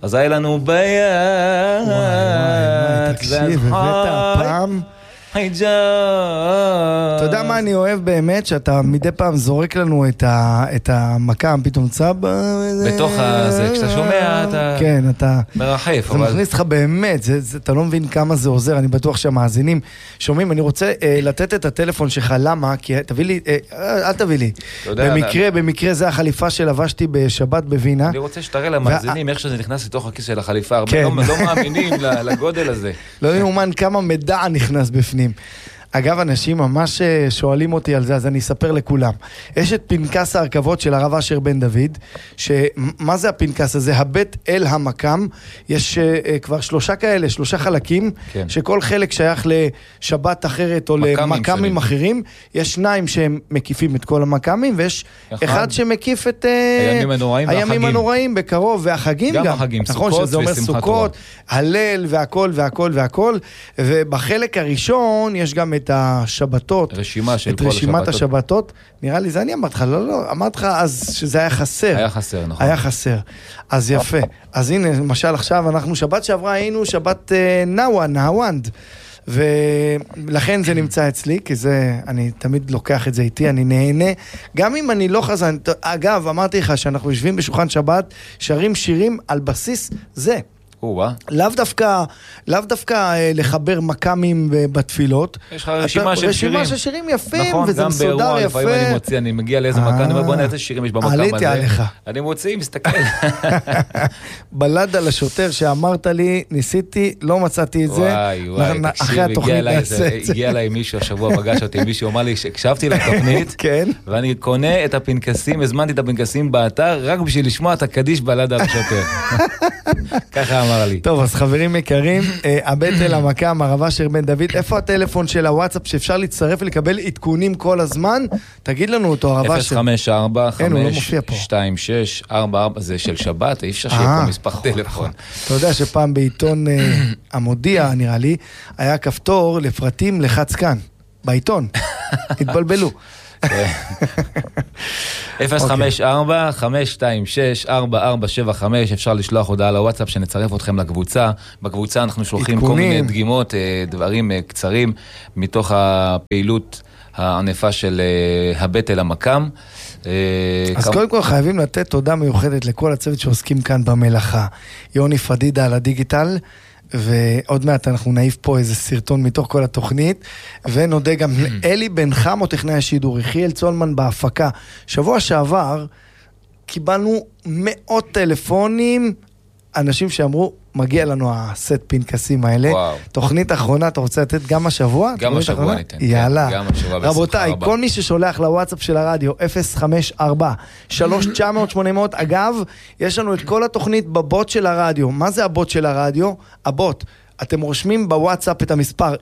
אז היה לנו ביד. תקשיב, הבאת הפעם. אתה יודע מה אני אוהב באמת? שאתה מדי פעם זורק לנו את המקם, פתאום צבא בתוך הזה, כשאתה שומע אתה כן, אתה מרחף, זה מכניס לך באמת, אתה לא מבין כמה זה עוזר, אני בטוח שהמאזינים שומעים. אני רוצה לתת את הטלפון שלך, למה? כי תביא לי, אל תביא לי, במקרה זה החליפה שלבשתי בשבת בווינה. אני רוצה שתראה למאזינים איך שזה נכנס לתוך הכיס של החליפה, הרבה לא מאמינים לגודל הזה. לא יאומן כמה מידע נכנס בפנים. אגב, אנשים ממש שואלים אותי על זה, אז אני אספר לכולם. יש את פנקס ההרכבות של הרב אשר בן דוד, מה זה הפנקס הזה? הבית אל המקם, יש כבר 3 כאלה, 3 חלקים, כן. שכל חלק שייך לשבת אחרת או למקמים אחרים, יש 2 שהם מקיפים את כל המקמים, ויש אחד שמקיף את הימים הנוראים בקרוב, והחגים גם. החגים, נכון, שזה אומר סוכות, הלל והכל והכל והכל, ובחלק הראשון יש גם את השבתות, את רשימת השבתות. נראה לי, זה אני אמרת לך, לא, אמרת לך אז שזה היה חסר. היה חסר, נכון. היה חסר. אז יפה. אז הנה, למשל עכשיו, אנחנו שבת שעברה היינו שבת נהוונד, ולכן זה נמצא אצלי, כי זה, אני תמיד לוקח את זה איתי, אני נהנה, גם אם אני לא חזן. אגב, אמרתי לך שאנחנו יושבים בשולחן שבת, שרים שירים על בסיס זה. לאו דווקא לחבר מקמים בתפילות. יש לך רשימה של שירים. רשימה של שירים יפים, וזה מסודר יפה. לפעמים אני מוציא, אני מגיע לאיזה מקם, אני אומר בוא נראה איזה שירים יש במקם הזה. עליתי עליך. אני מוציא, מסתכל. בלד על השוטר שאמרת לי, ניסיתי, לא מצאתי את זה. וואי, תקשיב, הגיע אליי מישהו, השבוע פגש אותי, מישהו אמר לי שהקשבתי לתוכנית, ואני קונה את הפנקסים, הזמנתי את הפנקסים באתר, רק בשביל לשמוע את הקדיש בלד על השוטר. ככה אמר לי. טוב, אז חברים יקרים, הבית אל המקם, הרב אשר בן דוד, איפה הטלפון של הוואטסאפ שאפשר להצטרף ולקבל עדכונים כל הזמן? תגיד לנו אותו, הרב אשר. 054-526-44, זה של שבת, אי אפשר שיהיה פה מספר טלפון. אתה יודע שפעם בעיתון המודיע, נראה לי, היה כפתור לפרטים לחץ כאן, בעיתון. התבלבלו. 054-526-4475, אפשר לשלוח הודעה לוואטסאפ שנצרף אתכם לקבוצה. בקבוצה אנחנו שולחים כל מיני דגימות, דברים קצרים מתוך הפעילות הענפה של הבית אל המקם. אז קודם כל חייבים לתת תודה מיוחדת לכל הצוות שעוסקים כאן במלאכה. יוני פדידה על הדיגיטל, ועוד מעט אנחנו נעיף פה איזה סרטון מתוך כל התוכנית, ונודה גם לאלי בן חמו טכנאי השידור, יחיאל צולמן בהפקה. שבוע שעבר קיבלנו מאות טלפונים, אנשים שאמרו, מגיע לנו הסט פנקסים האלה. וואו. תוכנית אחרונה, אתה רוצה לתת גם השבוע? גם השבוע ניתן. יאללה. גם השבוע רבותיי, כל מי ששולח לוואטסאפ של הרדיו, 054-3900, אגב, יש לנו את כל התוכנית בבוט של הרדיו. מה זה הבוט של הרדיו? הבוט. אתם רושמים בוואטסאפ את המספר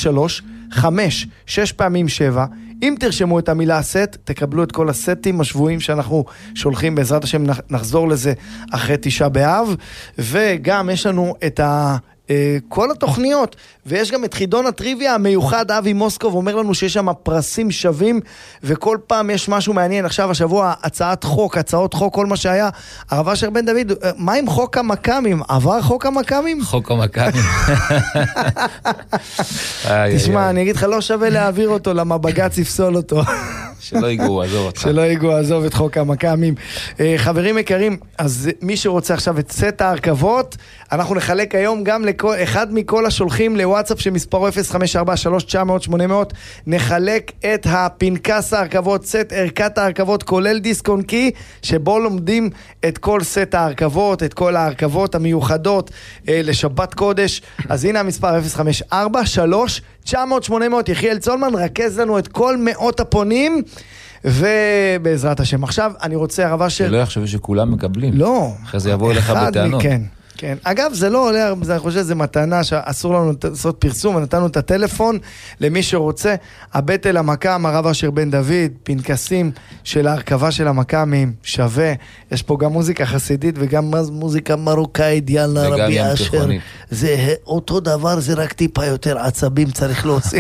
03-5-6x7. אם תרשמו את המילה סט, תקבלו את כל הסטים השבועים שאנחנו שולחים, בעזרת השם נחזור לזה אחרי 9 באב, וגם יש לנו את כל התוכניות, ויש גם את חידון הטריוויה המיוחד. אבי מוסקוב אומר לנו שיש שם פרסים שווים, וכל פעם יש משהו מעניין. עכשיו השבוע הצעות חוק, כל מה שהיה. הרב אשר בן דוד, מה עם חוק המקמים? עבר חוק המקמים? חוק המקמים. תשמע, אני אגיד לך, לא שווה להעביר אותו, למה בג"ץ יפסול אותו. שלא ייגעו, עזוב אותך. שלא ייגעו, עזוב את חוק המקמים. חברים יקרים, אז מי שרוצה עכשיו את סט ההרכבות, אנחנו נחלק היום גם אחד מכל השולחים לוואטסאפ שמספרו 054-3900, נחלק את הפנקס ההרכבות, סט ערכת ההרכבות, כולל דיסק און קי, שבו לומדים את כל סט ההרכבות, את כל ההרכבות המיוחדות לשבת קודש. אז הנה המספר 054-3900, יחיאל צולמן רכז לנו את כל מאות הפונים, ובעזרת השם. עכשיו אני רוצה הרב אשר... שלא יחשבו שכולם מקבלים. לא. אחרי זה יבואו אליך בטענות. כן. אגב, זה לא עולה, אני חושב שזה מתנה שאסור לנו לעשות פרסום, נתנו את הטלפון למי שרוצה. הבית אל המקם, הרב אשר בן דוד, פנקסים של ההרכבה של המקמים, שווה. יש פה גם מוזיקה חסידית וגם מוזיקה מרוקאית, יאללה רבי אשר. זה אותו דבר, זה רק טיפה יותר עצבים צריך להוסיף.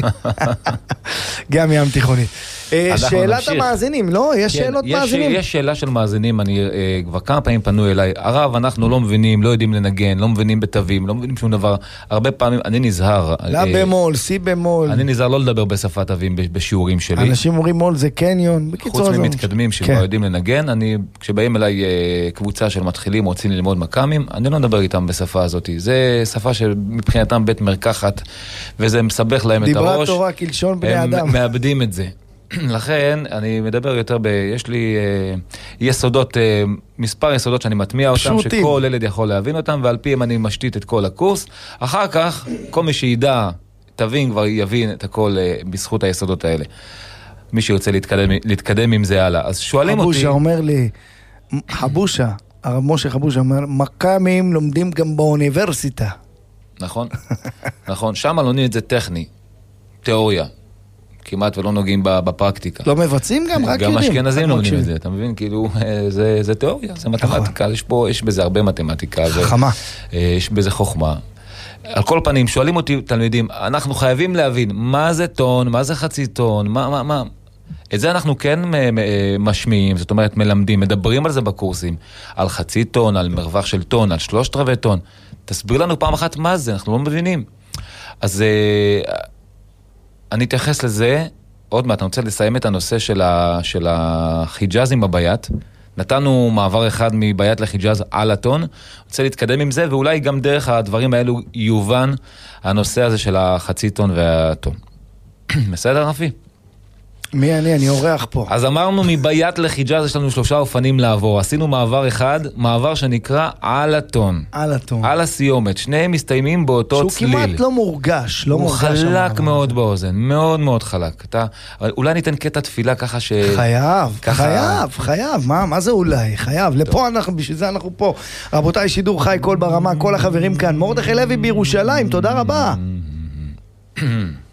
גם ים תיכונית. שאלת המאזינים, לא? יש שאלות מאזינים? יש שאלה של מאזינים, כבר כמה פעמים פנו אליי, הרב, אנחנו לא מבינים, לא יודעים לנגן, לא מבינים בתווים, לא מבינים שום דבר. הרבה פעמים, אני נזהר. לה במול, סי במול. אני נזהר לא לדבר בשפת תווים בשיעורים שלי. אנשים אומרים מול זה קניון. חוץ ממתקדמים שלא יודעים לנגן, כשבאים אליי קבוצה של מתחילים, רוצים ללמוד מקאמים, אני לא מדבר איתם בשפה הזאת. זה שפה שמבחינתם בית מרקחת, וזה מסבך להם את הראש. דיברה תורה כלשון בני אדם. הם מאבדים את זה. לכן, אני מדבר יותר יש לי יסודות, מספר יסודות שאני מטמיע אותם, שכל ילד יכול להבין אותם, ועל פיהם אני משתית את כל הקורס. אחר כך, כל מי שידע, תבין, כבר יבין את הכל בזכות היסודות האלה. מי שירצה להתקדם עם זה הלאה. אז שואלים אותי... חבושה אומר לי, חבושה, הרב משה חבושה אומר, מקאמים לומדים גם באוניברסיטה. נכון, נכון. שם לומדים את זה טכני, תיאוריה. כמעט ולא נוגעים בפרקטיקה. לא מבצעים גם, רק יודעים. גם אשכנזים לומדים את זה, אתה מבין? כאילו, זה תיאוריה, זה מתמטיקה, יש בזה הרבה מתמטיקה. חכמה. יש בזה חוכמה. על כל פנים, שואלים אותי תלמידים, אנחנו חייבים להבין, מה זה טון, מה זה חצי טון, מה? את זה אנחנו כן משמיעים, זאת אומרת, מלמדים, מדברים על זה בקורסים, על חצי טון, על מרווח של טון, על 3/4 טון. תסביר לנו פעם אחת מה זה, אנחנו לא מבינים. אז... אני אתייחס לזה, עוד מעט, אני רוצה לסיים את הנושא של החיג'אזים בבית. נתנו מעבר אחד מבית לחיג'אז על הטון, רוצה להתקדם עם זה, ואולי גם דרך הדברים האלו יובן הנושא הזה של החצי טון והטון. בסדר, רפי? מי אני אורח פה. אז אמרנו מבית לחיג'אז יש לנו 3 אופנים לעבור. עשינו מעבר אחד, מעבר שנקרא על הטון. על הטון. על הסיומת. שניהם מסתיימים באותו צליל. שהוא כמעט לא מורגש. הוא חלק מאוד באוזן. מאוד מאוד חלק. אולי ניתן קטע תפילה ככה ש... חייב. מה זה אולי? חייב. לפה בשביל זה אנחנו פה. רבותיי, שידור חי, כל ברמה, כל החברים כאן. מרדכי לוי בירושלים, תודה רבה.